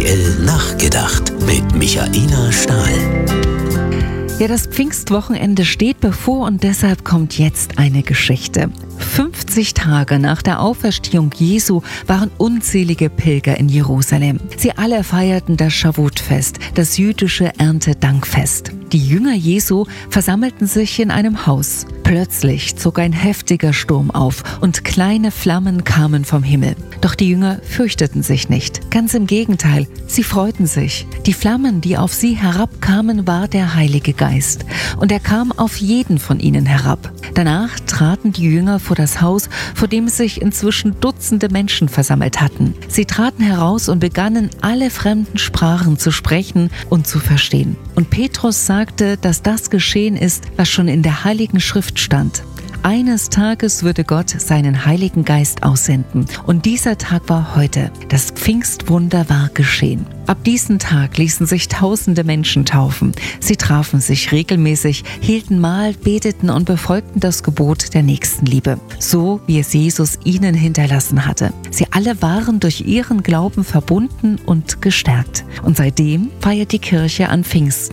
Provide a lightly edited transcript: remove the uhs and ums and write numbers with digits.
RTL Nachgedacht mit Michaela Stahl. Ja, das Pfingstwochenende steht bevor und deshalb kommt jetzt eine Geschichte. 50 Tage nach der Auferstehung Jesu waren unzählige Pilger in Jerusalem. Sie alle feierten das Schavotfest, das jüdische Erntedankfest. Die Jünger Jesu versammelten sich in einem Haus. Plötzlich zog ein heftiger Sturm auf und kleine Flammen kamen vom Himmel. Doch die Jünger fürchteten sich nicht. Ganz im Gegenteil, sie freuten sich. Die Flammen, die auf sie herabkamen, war der Heilige Geist. Und er kam auf jeden von ihnen herab. Danach traten die Jünger vor das Haus, vor dem sich inzwischen Dutzende Menschen versammelt hatten. Sie traten heraus und begannen, alle fremden Sprachen zu sprechen und zu verstehen. Und Petrus sagte, dass das geschehen ist, was schon in der Heiligen Schrift stand. Eines Tages würde Gott seinen Heiligen Geist aussenden. Und dieser Tag war heute. Das Pfingstwunder war geschehen. Ab diesem Tag ließen sich tausende Menschen taufen. Sie trafen sich regelmäßig, hielten Mahl, beteten und befolgten das Gebot der Nächstenliebe, so wie es Jesus ihnen hinterlassen hatte. Sie alle waren durch ihren Glauben verbunden und gestärkt. Und seitdem feiert die Kirche an Pfingsten